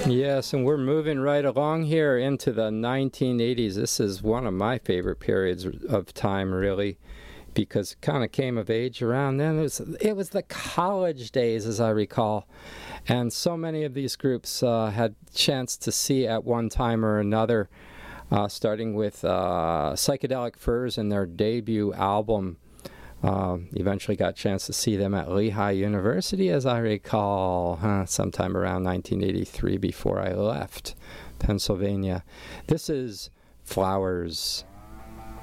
Yes, and we're moving right along here into the 1980s. This is one of my favorite periods of time, really, because it kind of came of age around then. It was the college days, as I recall, and so many of these groups had chance to see at one time or another, starting with Psychedelic Furs and their debut album. Eventually got a chance to see them at Lehigh University, as I recall, sometime around 1983 before I left Pennsylvania. This is Flowers.